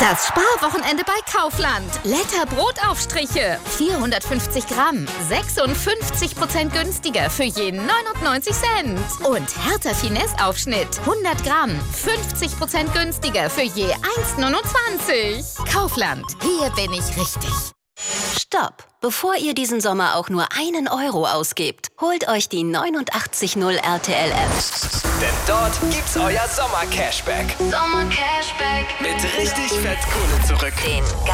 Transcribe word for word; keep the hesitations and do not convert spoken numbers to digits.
Das Sparwochenende bei Kaufland. Letter Brotaufstriche. vierhundertfünfzig Gramm. sechsundfünfzig Prozent günstiger für je neunundneunzig Cent. Und Hertha Finesse Aufschnitt. hundert Gramm. fünfzig Prozent günstiger für je eins neunundzwanzig. Kaufland. Hier bin ich richtig. Stopp! Bevor ihr diesen Sommer auch nur einen Euro ausgebt, holt euch die neunundachtzig null R T L-App. Denn dort gibt's euer Sommer-Cashback. Sommer-Cashback. Mit richtig fett Kohle zurück. Den